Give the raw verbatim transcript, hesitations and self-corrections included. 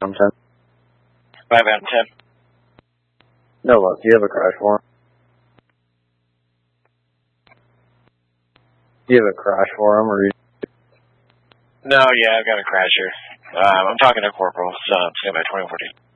I'm ten. five M ten. No luck. Do you have a crash for him? Do you have a crash for him, or you... No, yeah, I've got a crasher. Um, I'm talking to Corporal, so stand by twenty fourteen.